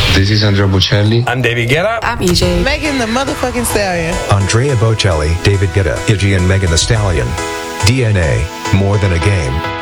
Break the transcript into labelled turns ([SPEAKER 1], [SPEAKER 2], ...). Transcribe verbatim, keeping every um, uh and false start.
[SPEAKER 1] This is Andrea Bocelli.
[SPEAKER 2] I'm David Guetta.
[SPEAKER 3] I'm E J.
[SPEAKER 4] Megan the motherfucking Stallion.
[SPEAKER 5] Andrea Bocelli, David Guetta, Iggy and Megan Thee Stallion. D N A, more than a game.